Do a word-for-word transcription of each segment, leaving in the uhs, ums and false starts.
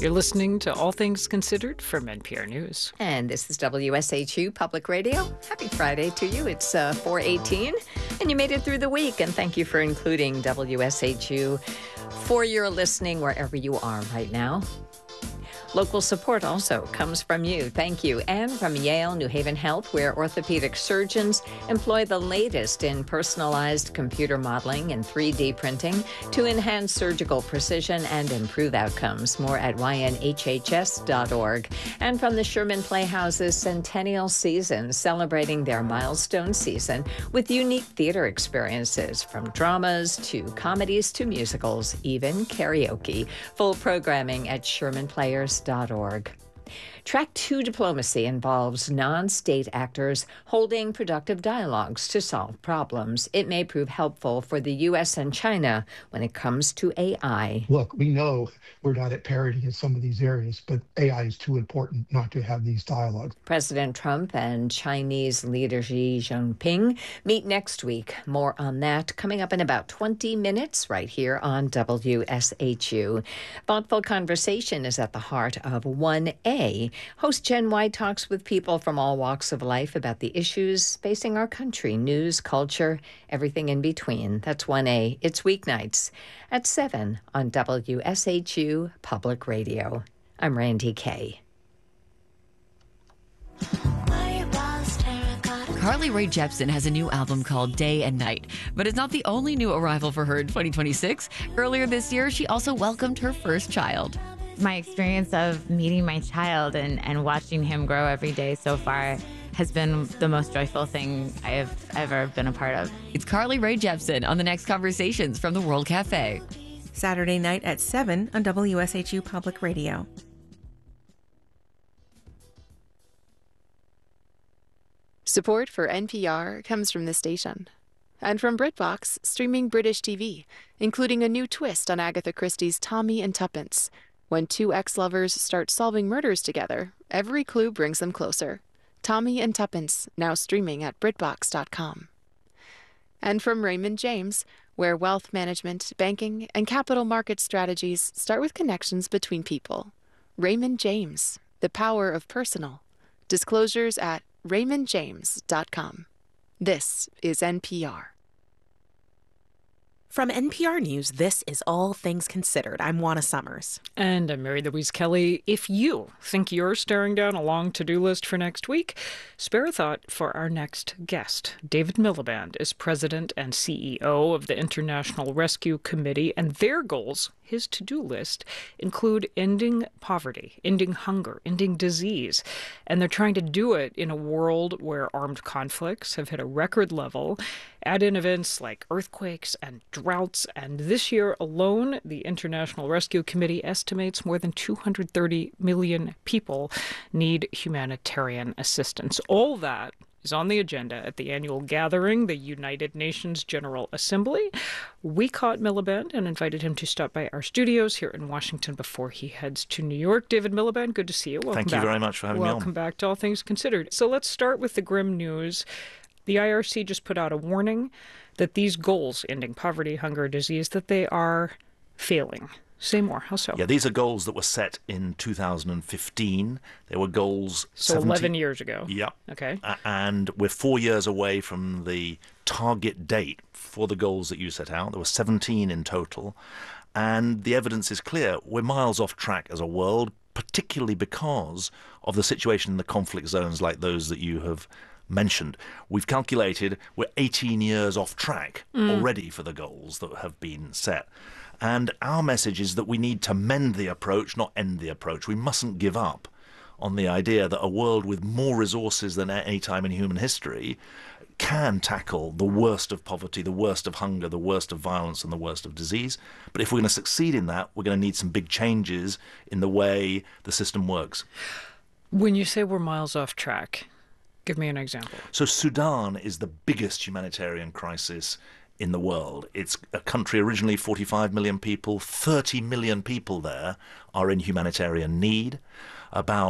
You're listening to All Things Considered from N P R News. And this is W S H U Public Radio. Happy Friday to you. It's uh, four eighteen, and you made it through the week. And thank you for including W S H U for your listening wherever you are right now. Local support also comes from you. Thank you. And from Yale New Haven Health, where orthopedic surgeons employ the latest in personalized computer modeling and three D printing to enhance surgical precision and improve outcomes. More at Y N H H S dot org. And from the Sherman Playhouse's Centennial Season, celebrating their milestone season with unique theater experiences, from dramas to comedies to musicals, even karaoke. Full programming at Sherman Players dot org. Track two diplomacy involves non-state actors holding productive dialogues to solve problems. It may prove helpful for the U S and China when it comes to A I. Look, we know we're not at parity in some of these areas, but A I is too important not to have these dialogues. President Trump and Chinese leader Xi Jinping meet next week. More on that coming up in about twenty minutes right here on W S H U. Thoughtful conversation is at the heart of one A. Host Jen White talks with people from all walks of life about the issues facing our country, news, culture, everything in between. That's one A. It's weeknights at seven on W S H U Public Radio. I'm Randy Kay. Carly Rae Jepsen has a new album called Day and Night, but it's not the only new arrival for her in twenty twenty-six. Earlier this year, she also welcomed her first child. My experience of meeting my child and, and watching him grow every day so far has been the most joyful thing I have ever been a part of. It's Carly Rae Jepsen on the next Conversations from the World Cafe. Saturday night at seven on W S H U Public Radio. Support for N P R comes from this station. And from BritBox, streaming British T V, including a new twist on Agatha Christie's Tommy and Tuppence. When two ex-lovers start solving murders together, every clue brings them closer. Tommy and Tuppence, now streaming at Britbox dot com. And from Raymond James, where wealth management, banking, and capital market strategies start with connections between people. Raymond James, the power of personal. Disclosures at Raymond James dot com. This is N P R. From N P R News, this is All Things Considered. I'm Juana Summers. And I'm Mary Louise Kelly. If you think you're staring down a long to-do list for next week, spare a thought for our next guest. David Miliband is president and C E O of the International Rescue Committee, and their goals, his to-do list, include ending poverty, ending hunger, ending disease. And they're trying to do it in a world where armed conflicts have hit a record level. Add in events like earthquakes and droughts, and this year alone, the International Rescue Committee estimates more than two hundred thirty million people need humanitarian assistance. All that is on the agenda at the annual gathering, the United Nations General Assembly. We caught Miliband and invited him to stop by our studios here in Washington before he heads to New York. David Miliband, good to see you. Welcome Thank back. you very much for having me on. Welcome back to All Things Considered. So let's start with the grim news. The I R C just put out a warning that these goals, ending poverty, hunger, disease, that they are failing. Say more. How so? Yeah, these are goals that were set in two thousand fifteen. They were goals... So seventy eleven years ago. Yeah. Okay. A- and we're four years away from the target date for the goals that you set out. There were seventeen in total. And the evidence is clear. We're miles off track as a world, particularly because of the situation in the conflict zones like those that you have mentioned. We've calculated we're eighteen years off track mm. already for the goals that have been set. And our message is that we need to mend the approach, not end the approach. We mustn't give up on the idea that a world with more resources than at any time in human history can tackle the worst of poverty, the worst of hunger, the worst of violence, and the worst of disease. But if we're going to succeed in that, we're going to need some big changes in the way the system works. When you say we're miles off track, give me an example. So Sudan is the biggest humanitarian crisis in the world. It's a country originally forty-five million people. thirty million people there are in humanitarian need. About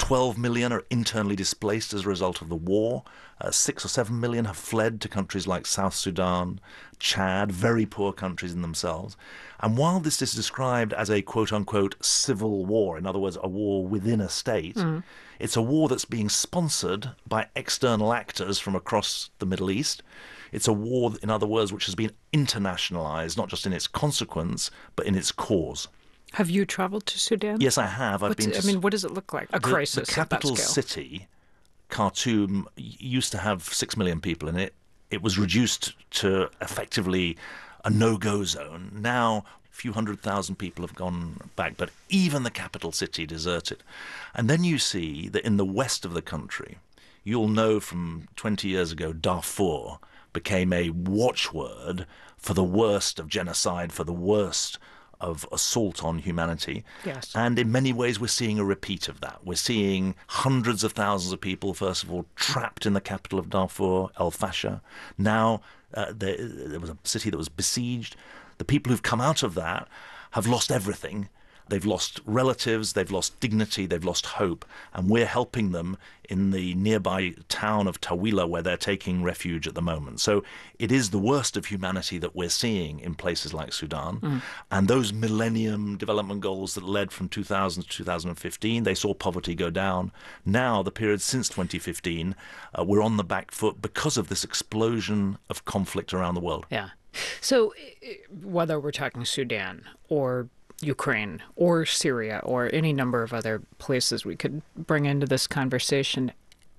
twelve million are internally displaced as a result of the war. Uh, six or seven million have fled to countries like South Sudan, Chad, very poor countries in themselves. And while this is described as a quote-unquote civil war, in other words, a war within a state, mm. it's a war that's being sponsored by external actors from across the Middle East. It's a war, in other words, which has been internationalized, not just in its consequence, but in its cause. Have you traveled to Sudan? Yes, I have. I've What's, been. To, I mean, what does it look like? A the, crisis. The capital at that scale. city, Khartoum, used to have six million people in it. It was reduced to effectively a no-go zone. Now, a few hundred thousand people have gone back, but even the capital city deserted. And then you see that in the west of the country, you'll know from twenty years ago, Darfur became a watchword for the worst of genocide, for the worst of assault on humanity. Yes. And in many ways, we're seeing a repeat of that. We're seeing hundreds of thousands of people, first of all, trapped in the capital of Darfur, El Fasher. Now, uh, there, there was a city that was besieged. The people who've come out of that have lost everything. They've lost relatives, they've lost dignity, they've lost hope, and we're helping them in the nearby town of Tawila where they're taking refuge at the moment. So it is the worst of humanity that we're seeing in places like Sudan. Mm. And those Millennium Development Goals that led from two thousand to two thousand fifteen, they saw poverty go down. Now, the period since twenty fifteen, uh, we're on the back foot because of this explosion of conflict around the world. Yeah. So whether we're talking Sudan or Ukraine or Syria or any number of other places we could bring into this conversation,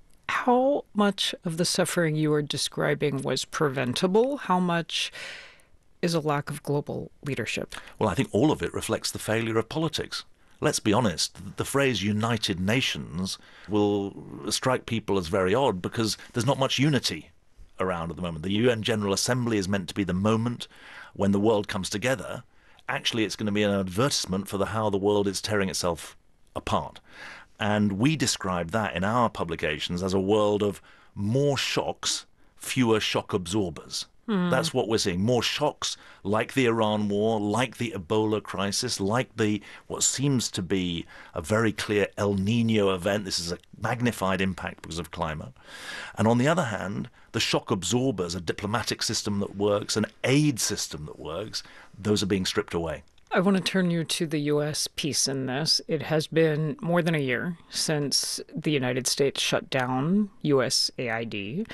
how much of the suffering you are describing was preventable? How much is a lack of global leadership? Well, I think all of it reflects the failure of politics. Let's be honest, the phrase United Nations will strike people as very odd because there's not much unity around at the moment. The U N General Assembly is meant to be the moment when the world comes together. Actually, it's going to be an advertisement for the how the world is tearing itself apart. And we describe that in our publications as a world of more shocks, fewer shock absorbers. Mm. That's what we're seeing. More shocks like the Iran war, like the Ebola crisis, like the what seems to be a very clear El Nino event. This is a magnified impact because of climate. And on the other hand, the shock absorbers, a diplomatic system that works, an aid system that works, those are being stripped away. I want to turn you to the U S piece in this. It has been more than a year since the United States shut down U S A I D.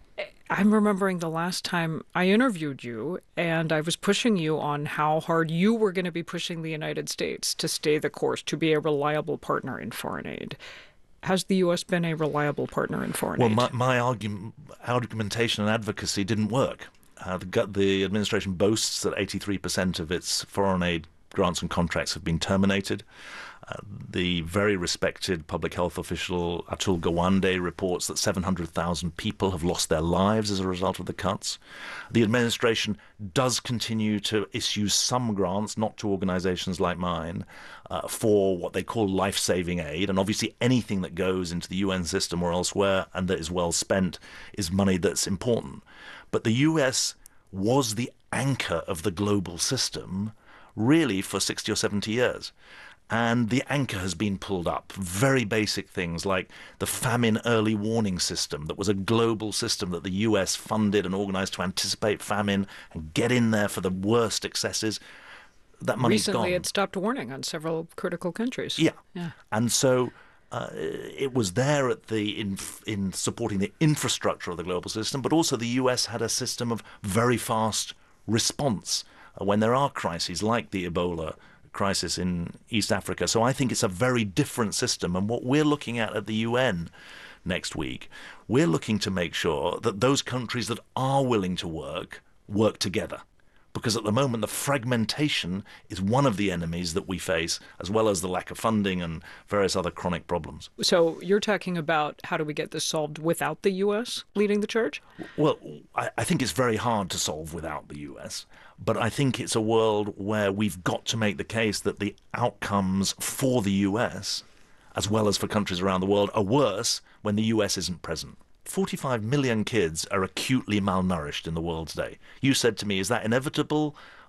I'm remembering the last time I interviewed you, and I was pushing you on how hard you were going to be pushing the United States to stay the course, to be a reliable partner in foreign aid. Has the U S been a reliable partner in foreign well, aid? Well, my, my argument, argumentation and advocacy didn't work. Uh, the, the administration boasts that eighty-three percent of its foreign aid grants and contracts have been terminated. Uh, the very respected public health official Atul Gawande reports that seven hundred thousand people have lost their lives as a result of the cuts. The administration does continue to issue some grants, not to organizations like mine, uh, for what they call life-saving aid. And obviously anything that goes into the U N system or elsewhere and that is well spent is money that's important. But the U S was the anchor of the global system really for sixty or seventy years. And the anchor has been pulled up. Very basic things like the famine early warning system that was a global system that the U S funded and organized to anticipate famine and get in there for the worst excesses. That money's gone. Recently, it stopped warning on several critical countries. Yeah. yeah. And so uh, it was there at the in, in supporting the infrastructure of the global system, but also the U S had a system of very fast response uh, when there are crises like the Ebola crisis in East Africa. So I think it's a very different system. And what we're looking at at the U N next week, we're looking to make sure that those countries that are willing to work, work together. Because at the moment, the fragmentation is one of the enemies that we face, as well as the lack of funding and various other chronic problems. So you're talking about how do we get this solved without the U S leading the charge? Well, I, I think it's very hard to solve without the U S. But I think it's a world where we've got to make the case that the outcomes for the U S, as well as for countries around the world, are worse when the U S isn't present. forty-five million kids are acutely malnourished in the world today. You said to me, is that inevitable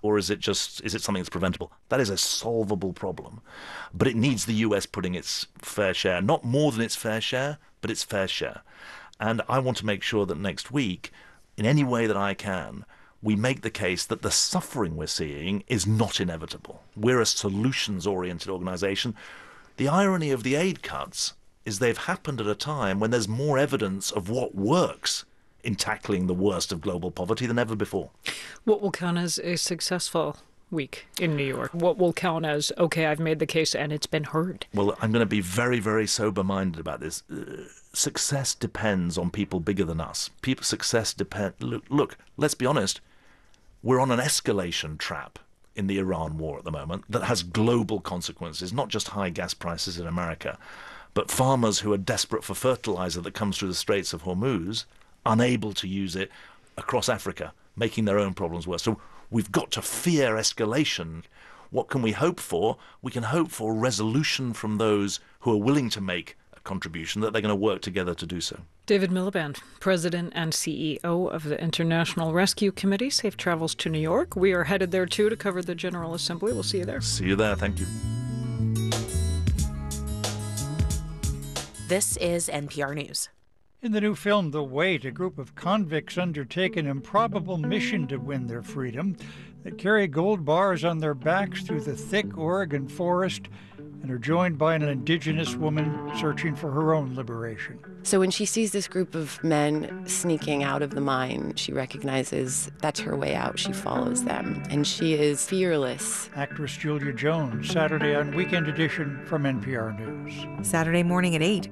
Or is it just, is it something that's preventable? That is a solvable problem. But it needs the U S putting its fair share, not more than its fair share, but its fair share. And I want to make sure that next week, in any way that I can, we make the case that the suffering we're seeing is not inevitable. We're a solutions-oriented organization. The irony of the aid cuts is they've happened at a time when there's more evidence of what works in tackling the worst of global poverty than ever before. What will count as a successful week in New York? What will count as, okay, I've made the case and it's been heard? Well, I'm going to be very, very sober-minded about this. Uh, success depends on people bigger than us. People, success depend. Look, look, let's be honest. We're on an escalation trap in the Iran war at the moment that has global consequences, not just high gas prices in America, but farmers who are desperate for fertilizer that comes through the Straits of Hormuz, unable to use it across Africa, making their own problems worse. So we've got to fear escalation. What can we hope for? We can hope for resolution from those who are willing to make a contribution, that they're going to work together to do so. David Miliband, President and C E O of the International Rescue Committee. Safe travels to New York. We are headed there, too, to cover the General Assembly. We'll see you there. See you there. Thank you. This is N P R News. In the new film The Wait, a group of convicts undertake an improbable mission to win their freedom. They carry gold bars on their backs through the thick Oregon forest and are joined by an indigenous woman searching for her own liberation. So when she sees this group of men sneaking out of the mine, she recognizes that's her way out. She follows them, and she is fearless. Actress Julia Jones, Saturday on Weekend Edition from N P R News. Saturday morning at eight.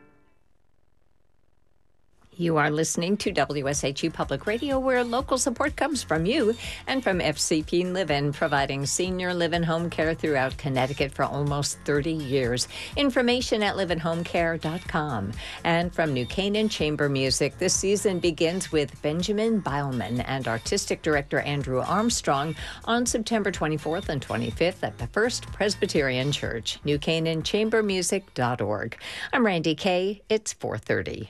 You are listening to W S H U Public Radio, where local support comes from you and from F C P Live-In, providing senior live-in home care throughout Connecticut for almost thirty years. Information at live in home care dot com. And from New Canaan Chamber Music, this season begins with Benjamin Beilman and artistic director Andrew Armstrong on September twenty-fourth and twenty-fifth at the First Presbyterian Church, new canaan chamber music dot org. I'm Randy Kay. It's four thirty.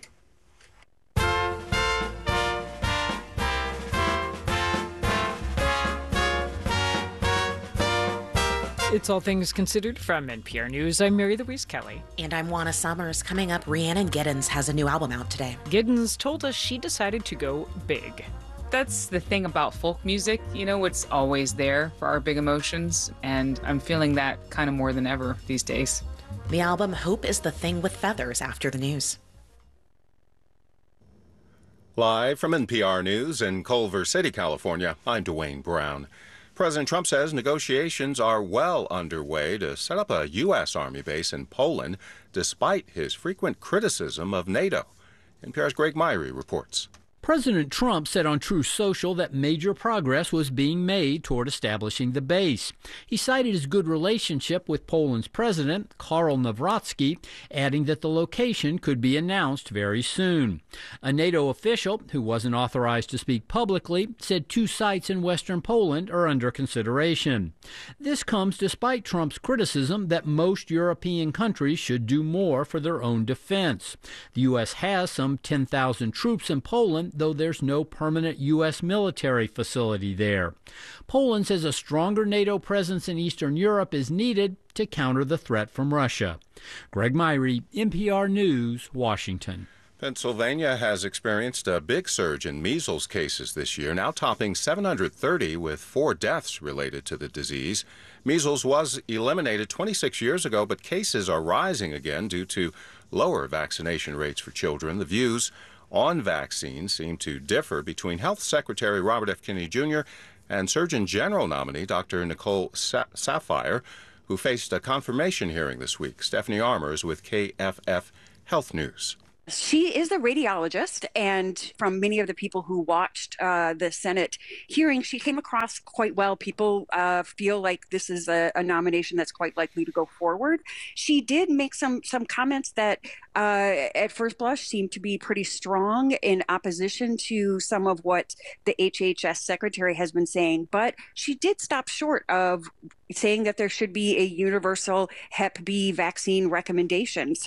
It's All Things Considered from N P R News. I'm Mary Louise Kelly. And I'm Juana Summers. Coming up, Rhiannon Giddens has a new album out today. Giddens told us she decided to go big. That's the thing about folk music, you know, it's always there for our big emotions, and I'm feeling that kind of more than ever these days. The album Hope is the Thing with Feathers after the news. Live from N P R News in Culver City, California, I'm Dwayne Brown. President Trump says negotiations are well underway to set up a U S Army base in Poland, despite his frequent criticism of NATO. N P R's Greg Myrie reports. President Trump said on Truth Social that major progress was being made toward establishing the base. He cited his good relationship with Poland's president, Karol Nawrocki, adding that the location could be announced very soon. A NATO official, who wasn't authorized to speak publicly, said two sites in western Poland are under consideration. This comes despite Trump's criticism that most European countries should do more for their own defense. The U S has some ten thousand troops in Poland, though there's no permanent U S military facility there. Poland says a stronger NATO presence in Eastern Europe is needed to counter the threat from Russia. Greg Myrie, N P R News, Washington. Pennsylvania has experienced a big surge in measles cases this year, now topping seven hundred thirty with four deaths related to the disease. Measles was eliminated twenty-six years ago, but cases are rising again due to lower vaccination rates for children. The views on vaccines seem to differ between Health Secretary Robert F. Kennedy Junior and Surgeon General nominee Doctor Nicole Sa- Saphier, who faced a confirmation hearing this week. Stephanie Armour is with K F F Health News. She is a radiologist, and from many of the people who watched uh, the Senate hearing, she came across quite well. People uh, feel like this is a, a nomination that's quite likely to go forward. She did make some some comments that uh, at first blush seemed to be pretty strong in opposition to some of what the H H S secretary has been saying, but she did stop short of saying that there should be a universal Hep B vaccine recommendation. So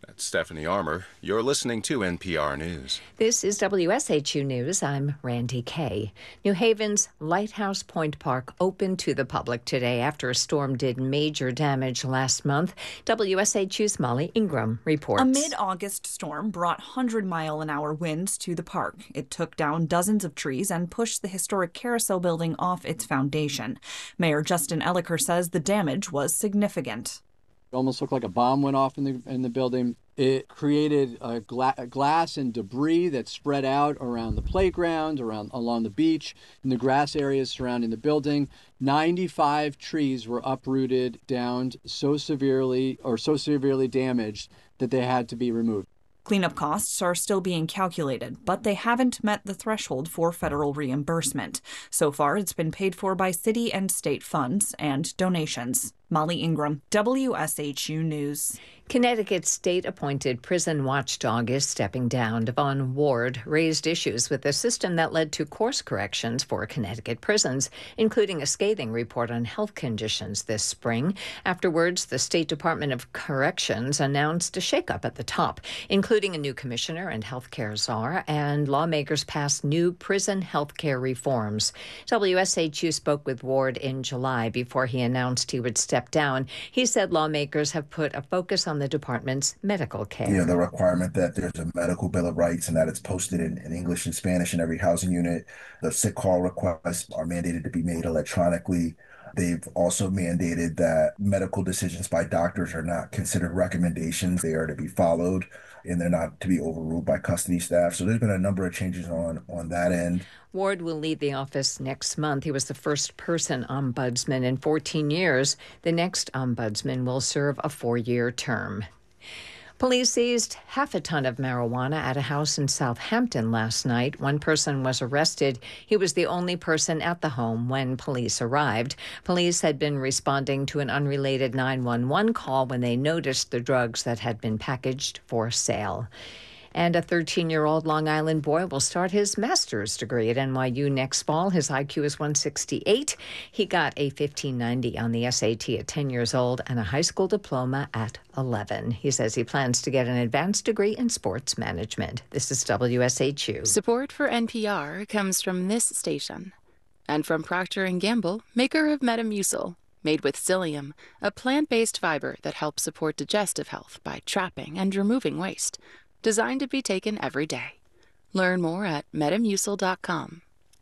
That's Stephanie Armour. You're listening to N P R News. This is W S H U News. I'm Randy Kay. New Haven's Lighthouse Point Park opened to the public today after a storm did major damage last month. W S H U's Molly Ingram reports. A mid-August storm brought one hundred mile an hour winds to the park. It took down dozens of trees and pushed the historic carousel building off its foundation. Mayor Justin Elicker says the damage was significant. It almost looked like a bomb went off in the in the building. It created a gla- glass and debris that spread out around the playground, around along the beach, in the grass areas surrounding the building. ninety-five trees were uprooted, downed so severely or so severely damaged that they had to be removed. Cleanup costs are still being calculated, but they haven't met the threshold for federal reimbursement. So far, it's been paid for by city and state funds and donations. Molly Ingram, W S H U News. Connecticut's state-appointed prison watchdog is stepping down. Devon Ward raised issues with the system that led to course corrections for Connecticut prisons, including a scathing report on health conditions this spring. Afterwards, the State Department of Corrections announced a shakeup at the top, including a new commissioner and health care czar, and lawmakers passed new prison health care reforms. W S H U spoke with Ward in July before he announced he would step down. He said lawmakers have put a focus on the department's medical care. You know, the requirement that there's a medical bill of rights and that it's posted in, in English and Spanish in every housing unit. The sick call requests are mandated to be made electronically. They've also mandated that medical decisions by doctors are not considered recommendations. They are to be followed, and they're not to be overruled by custody staff. So there's been a number of changes on, on that end. Ward will leave the office next month. He was the first person ombudsman in fourteen years. The next ombudsman will serve a four-year term. Police seized half a ton of marijuana at a house in Southampton last night. One person was arrested. He was the only person at the home when police arrived. Police had been responding to an unrelated nine one one call when they noticed the drugs that had been packaged for sale. And a thirteen-year-old Long Island boy will start his master's degree at N Y U next fall. His I Q is one sixty-eight. He got a fifteen ninety on the S A T at ten years old and a high school diploma at eleven. He says he plans to get an advanced degree in sports management. This is W S H U. Support for N P R comes from this station and from Procter and Gamble, maker of Metamucil, made with psyllium, a plant-based fiber that helps support digestive health by trapping and removing waste. Designed to be taken every day. Learn more at metamucil dot com.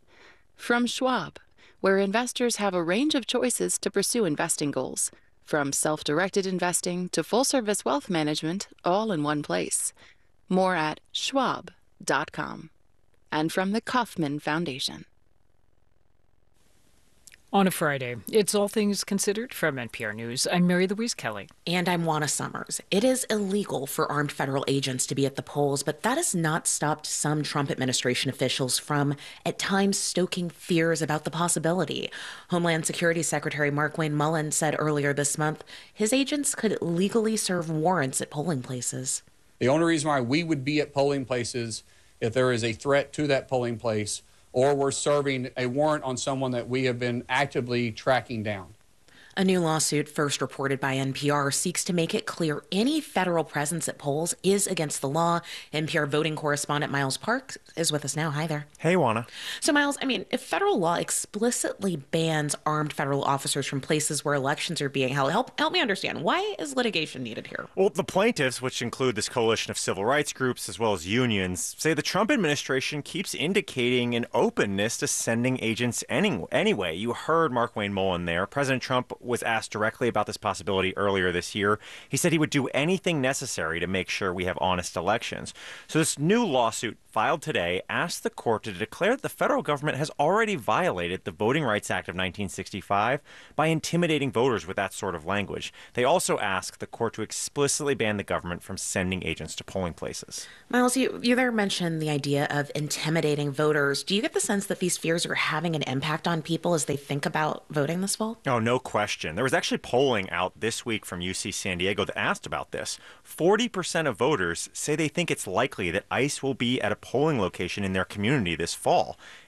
From Schwab, where investors have a range of choices to pursue investing goals, from self-directed investing to full-service wealth management, all in one place. More at schwab dot com. And from the Kauffman Foundation. On a Friday, it's All Things Considered from N P R News. I'm Mary Louise Kelly. And I'm Juana Summers. It is illegal for armed federal agents to be at the polls, but that has not stopped some Trump administration officials from, at times, stoking fears about the possibility. Homeland Security Secretary Markwayne Mullin said earlier this month his agents could legally serve warrants at polling places. The only reason why we would be at polling places if there is a threat to that polling place or we're serving a warrant on someone that we have been actively tracking down. A new lawsuit, first reported by N P R, seeks to make it clear any federal presence at polls is against the law. N P R voting correspondent Miles Parks is with us now. Hi there. Hey, Juana. So, Miles, I mean, if federal law explicitly bans armed federal officers from places where elections are being held, help help me understand, why is litigation needed here? Well, the plaintiffs, which include this coalition of civil rights groups as well as unions, say the Trump administration keeps indicating an openness to sending agents any, anyway. You heard Markwayne Mullin there. President Trump was asked directly about this possibility earlier this year. He said he would do anything necessary to make sure we have honest elections. So this new lawsuit filed today asked the court to declare that the federal government has already violated the Voting Rights Act of nineteen sixty-five by intimidating voters with that sort of language. They also asked the court to explicitly ban the government from sending agents to polling places. Miles, you, you there mentioned the idea of intimidating voters. Do you get the sense that these fears are having an impact on people as they think about voting this fall? Oh, no question. There was actually polling out this week from U C San Diego that asked about this. forty percent of voters say they think it's likely that ICE will be at a polling location in their community this fall.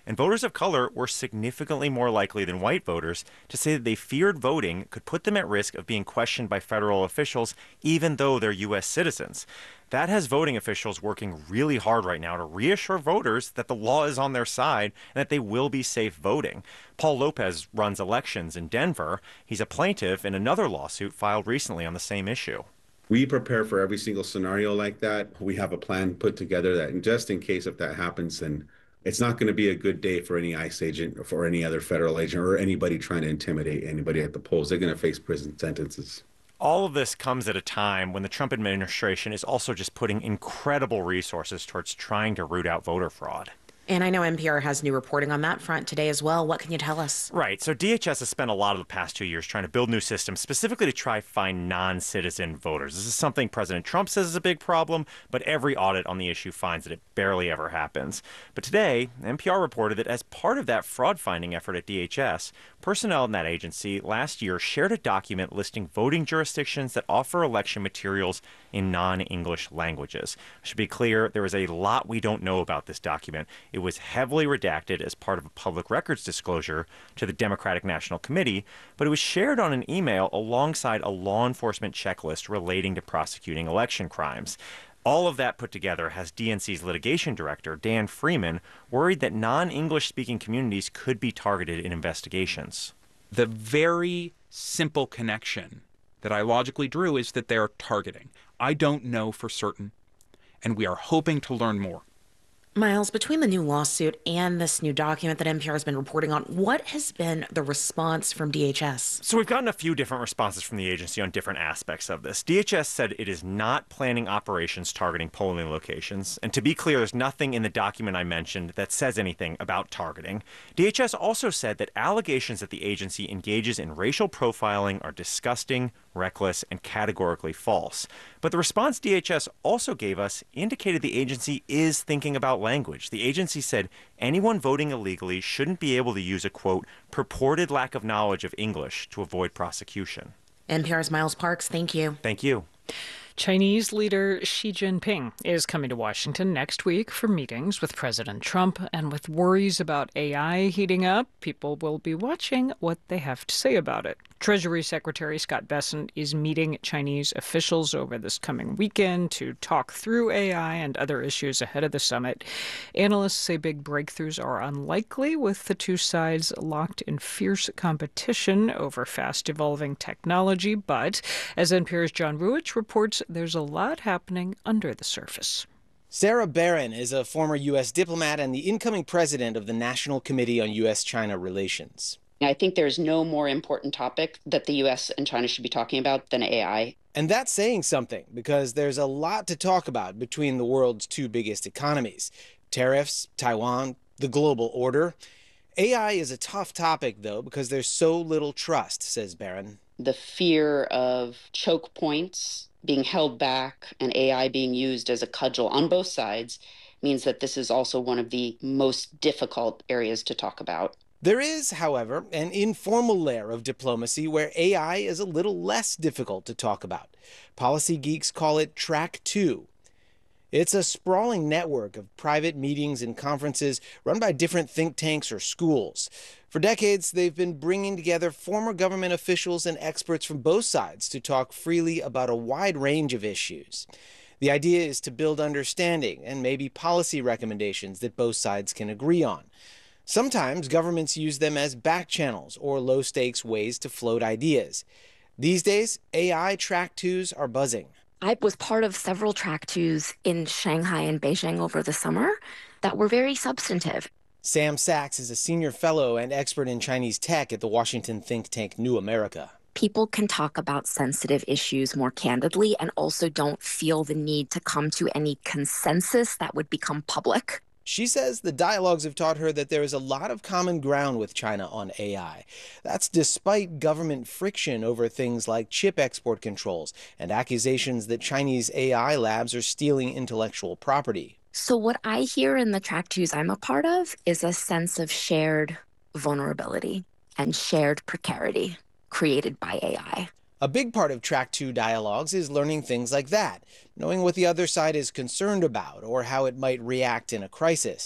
and voters of color were significantly more likely than white voters to say that they feared voting could put them at risk of being questioned by federal officials, even though they're U S citizens. That has voting officials working really hard right now to reassure voters that the law is on their side and that they will be safe voting. Paul Lopez runs elections in Denver. He's a plaintiff in another lawsuit filed recently on the same issue. We prepare for every single scenario like that. We have a plan put together that just in case if that happens, then it's not going to be a good day for any ICE agent or for any other federal agent or anybody trying to intimidate anybody at the polls. They're going to face prison sentences. All of this comes at a time when the Trump administration is also just putting incredible resources towards trying to root out voter fraud. And I know N P R has new reporting on that front today as well. What can you tell us? Right. So D H S has spent a lot of the past two years trying to build new systems specifically to try to find non-citizen voters. This is something President Trump says is a big problem, but every audit on the issue finds that it barely ever happens. But today, N P R reported that as part of that fraud-finding effort at D H S, personnel in that agency last year shared a document listing voting jurisdictions that offer election materials in non-English languages. I should be clear, there is a lot we don't know about this document. It was heavily redacted as part of a public records disclosure to the Democratic National Committee, but it was shared on an email alongside a law enforcement checklist relating to prosecuting election crimes. All of that put together has D N C's litigation director, Dan Freeman, worried that non-English speaking communities could be targeted in investigations. The very simple connection that I logically drew is that they're targeting. I don't know for certain, and we are hoping to learn more. Miles, between the new lawsuit and this new document that N P R has been reporting on, what has been the response from D H S? So we've gotten a few different responses from the agency on different aspects of this. D H S said it is not planning operations targeting polling locations. And to be clear, there's nothing in the document I mentioned that says anything about targeting. D H S also said that allegations that the agency engages in racial profiling are disgusting, reckless, and categorically false. But the response D H S also gave us indicated the agency is thinking about language. The agency said anyone voting illegally shouldn't be able to use a, quote, purported lack of knowledge of English to avoid prosecution. N P R's Miles Parks, thank you. Thank you. Chinese leader Xi Jinping is coming to Washington next week for meetings with President Trump, and with worries about A I heating up, people will be watching what they have to say about it. Treasury Secretary Scott Bessent is meeting Chinese officials over this coming weekend to talk through A I and other issues ahead of the summit. Analysts say big breakthroughs are unlikely, with the two sides locked in fierce competition over fast-evolving technology. But as N P R's John Ruich reports, there's a lot happening under the surface. Sarah Barron is a former U S diplomat and the incoming president of the National Committee on U S China Relations. I think there's no more important topic that the U S and China should be talking about than A I. And that's saying something, because there's a lot to talk about between the world's two biggest economies: tariffs, Taiwan, the global order. A I is a tough topic, though, because there's so little trust, says Barron. The fear of choke points being held back and A I being used as a cudgel on both sides means that this is also one of the most difficult areas to talk about. There is, however, an informal layer of diplomacy where A I is a little less difficult to talk about. Policy geeks call it Track two. It's a sprawling network of private meetings and conferences run by different think tanks or schools. For decades, they've been bringing together former government officials and experts from both sides to talk freely about a wide range of issues. The idea is to build understanding and maybe policy recommendations that both sides can agree on. Sometimes governments use them as back channels or low-stakes ways to float ideas. These days, A I Track twos are buzzing. I was part of several Track twos in Shanghai and Beijing over the summer that were very substantive. Sam Sachs is a senior fellow and expert in Chinese tech at the Washington think tank New America. People can talk about sensitive issues more candidly and also don't feel the need to come to any consensus that would become public. She says the dialogues have taught her that there is a lot of common ground with China on A I. That's despite government friction over things like chip export controls and accusations that Chinese A I labs are stealing intellectual property. So what I hear in the Track twos I'm a part of is a sense of shared vulnerability and shared precarity created by A I. A big part of Track two dialogues is learning things like that, knowing what the other side is concerned about or how it might react in a crisis.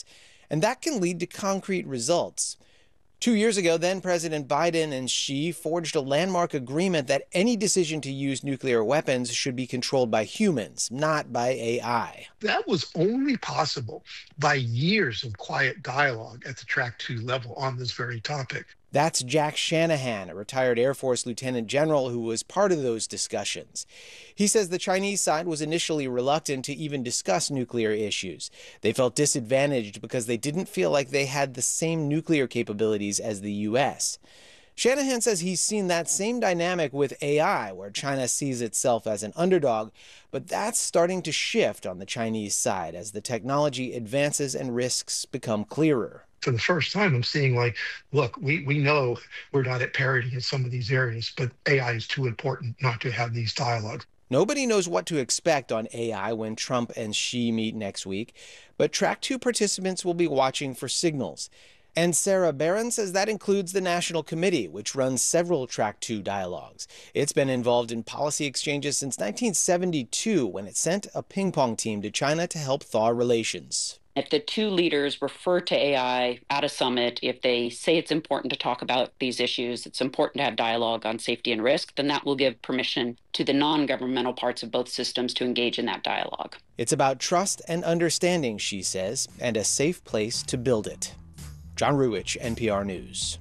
and that can lead to concrete results. Two years ago, then President Biden and Xi forged a landmark agreement that any decision to use nuclear weapons should be controlled by humans, not by A I. That was only possible by years of quiet dialogue at the track two level on this very topic. That's Jack Shanahan, a retired Air Force lieutenant general who was part of those discussions. He says the Chinese side was initially reluctant to even discuss nuclear issues. They felt disadvantaged because they didn't feel like they had the same nuclear capabilities as the U S. Shanahan says he's seen that same dynamic with A I, where China sees itself as an underdog, but that's starting to shift on the Chinese side as the technology advances and risks become clearer. For the first time, I'm seeing like, look, we, we know we're not at parity in some of these areas, but A I is too important not to have these dialogues. Nobody knows what to expect on A I when Trump and Xi meet next week, but Track two participants will be watching for signals. And Sarah Barron says that includes the National Committee, which runs several Track two dialogues. It's been involved in policy exchanges since nineteen seventy-two, when it sent a ping-pong team to China to help thaw relations. If the two leaders refer to A I at a summit, if they say it's important to talk about these issues, it's important to have dialogue on safety and risk, then that will give permission to the non-governmental parts of both systems to engage in that dialogue. It's about trust and understanding, she says, and a safe place to build it. John Ruwitch, N P R News.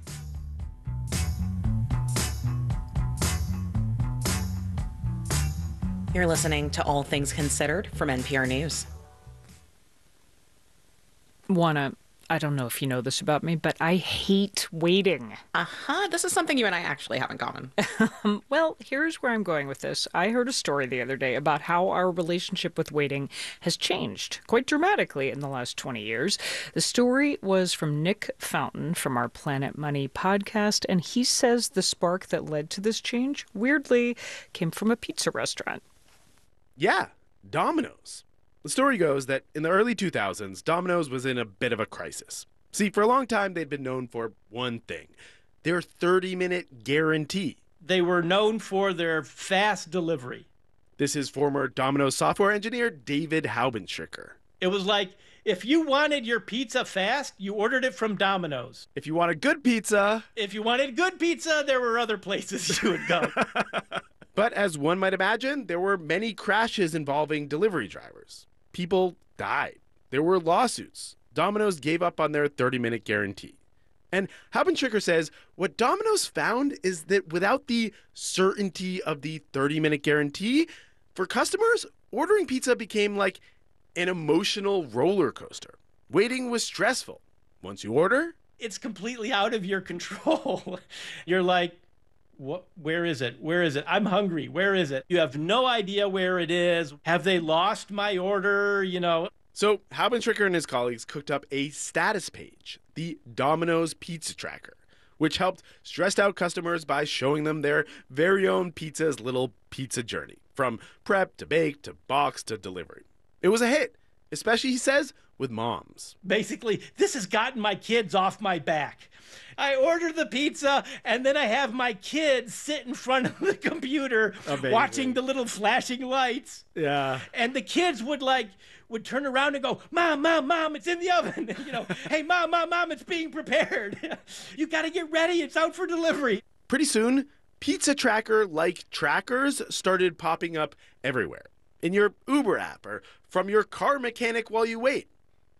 You're listening to All Things Considered from N P R News. Juana, I don't know if you know this about me, but I hate waiting. Uh-huh. This is something you and I actually have in common. um, well, here's where I'm going with this. I heard a story the other day about how our relationship with waiting has changed quite dramatically in the last twenty years. The story was from Nick Fountain from our Planet Money podcast, and he says the spark that led to this change, weirdly, came from a pizza restaurant. Yeah, Domino's. The story goes that in the early two thousands, Domino's was in a bit of a crisis. See, for a long time, they'd been known for one thing, their thirty-minute guarantee. They were known for their fast delivery. This is former Domino's software engineer David Haubenschricker. It was like, if you wanted your pizza fast, you ordered it from Domino's. If you wanted good pizza... If you wanted good pizza, there were other places you would go. But as one might imagine, there were many crashes involving delivery drivers. People died. There were lawsuits. Domino's gave up on their thirty-minute guarantee. And Haubenschricker says what Domino's found is that without the certainty of the thirty-minute guarantee, for customers, ordering pizza became like an emotional roller coaster. Waiting was stressful. Once you order, it's completely out of your control. You're like, what, where is it? Where is it? I'm hungry. Where is it? You have no idea where it is. Have they lost my order? You know. So Haubenschricker and his colleagues cooked up a status page, the Domino's Pizza Tracker, which helped stressed out customers by showing them their very own pizza's little pizza journey, from prep to bake to box to delivery. It was a hit, especially, he says, with moms. Basically, this has gotten my kids off my back. I order the pizza, and then I have my kids sit in front of the computer Amazing. Watching the little flashing lights. Yeah. And the kids would like would turn around and go, Mom, Mom, Mom, it's in the oven. You know, hey, Mom, Mom, Mom, it's being prepared. You got to get ready. It's out for delivery. Pretty soon, pizza tracker-like trackers started popping up everywhere. In your Uber app or from your car mechanic while you wait.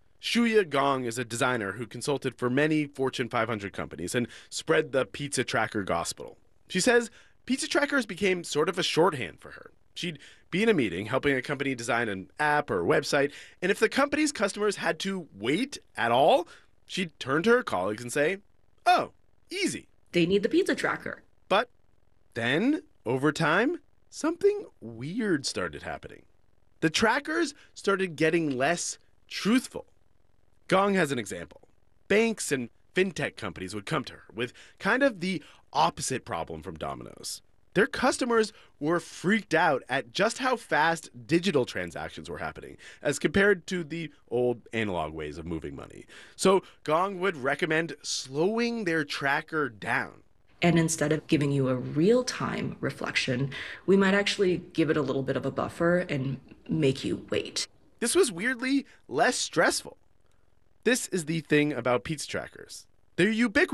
Shuya Gong is a designer who consulted for many Fortune five hundred companies and spread the pizza tracker gospel. She says pizza trackers became sort of a shorthand for her. She'd be in a meeting helping a company design an app or website, and if the company's customers had to wait at all, she'd turn to her colleagues and say, oh, easy. They need the pizza tracker. But then, over time, something weird started happening. The trackers started getting less truthful. Gong has an example. Banks and fintech companies would come to her with kind of the opposite problem from Domino's. Their customers were freaked out at just how fast digital transactions were happening as compared to the old analog ways of moving money. So Gong would recommend slowing their tracker down. And instead of giving you a real-time reflection, we might actually give it a little bit of a buffer and make you wait. This was weirdly less stressful. This is the thing about pizza trackers. They're ubiquitous.